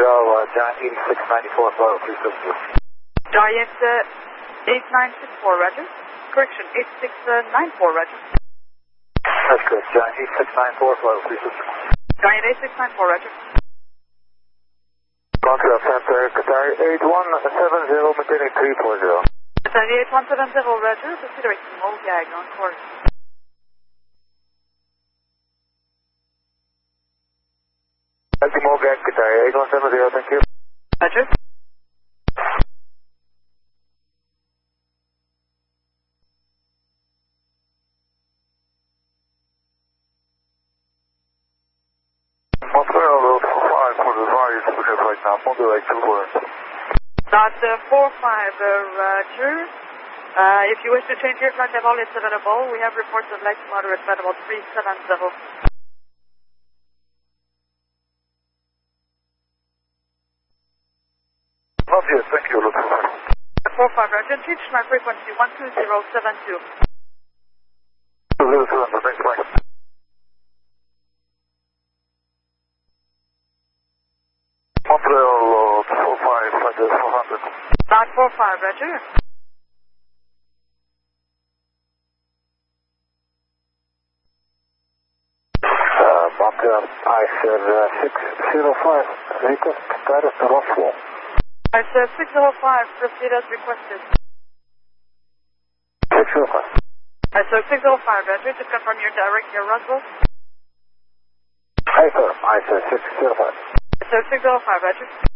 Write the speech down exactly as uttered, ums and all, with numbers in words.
uh, Giant eighty-six ninety-four, flow, three six two. Giant uh, eight nine six four, roger. Correction, eight six nine four, roger. That's correct, Giant eight six nine four, flow, three six two. Giant eight six nine four, roger. Control Center, Qatari eight one seven zero, maintaining three four zero. Qatari eight one seven zero, roger. Considering small gag on course. Taxi Mogag, Qatari eight one seven zero, thank you. Roger. Montreal five for the various unit right now, modulate two words. Dot uh, four five, uh, roger. Uh, if you wish to change your flight level, it's available. We have reports of light to moderate flight level three seven zero. Not yet, thank you, look for four five, roger. Change my frequency one two zero seven two. two zero seven, thanks, bye. Montreal uh, four five, four hundred. Dot four five, roger. Uh, Montreal, I said uh, six zero five, request status to Roswell. I said six zero five, proceed as requested. six zero five. I said six zero five, roger. To confirm your direct near Roswell. Hi, sir, I said six zero five. I said six zero five, roger.